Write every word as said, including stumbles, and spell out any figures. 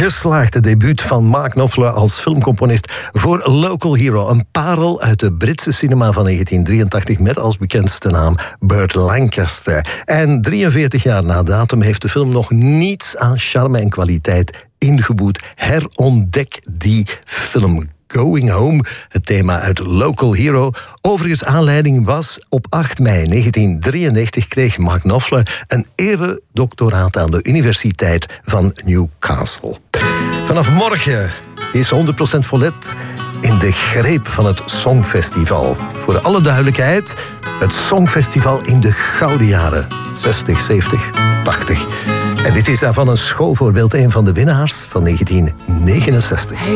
geslaagde debuut van Mark Knopfler als filmcomponist voor Local Hero. Een parel uit de Britse cinema van negentien drieëntachtig met als bekendste naam Burt Lancaster. En drieënveertig jaar na datum heeft de film nog niets aan charme en kwaliteit ingeboet. Herontdek die film. Going Home, het thema uit Local Hero. Overigens, aanleiding was op acht mei negentien drieënnegentig kreeg Mark Knopfler een eredoctoraat aan de Universiteit van Newcastle. Vanaf morgen is honderd procent Vollet in de greep van het Songfestival. Voor alle duidelijkheid, het Songfestival in de gouden jaren. zestig, zeventig, tachtig. En dit is daarvan een schoolvoorbeeld, een van de winnaars van negentien negenenzestig.